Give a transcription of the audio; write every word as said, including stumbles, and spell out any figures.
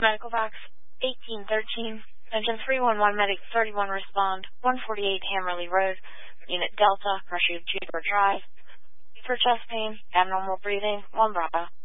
Medical box eighteen thirteen. Engine three one one, Medic thirty-one respond. one forty-eight Hammerly Road. Unit Delta, Russia Jupiter Drive. For chest pain, abnormal breathing, one Bravo.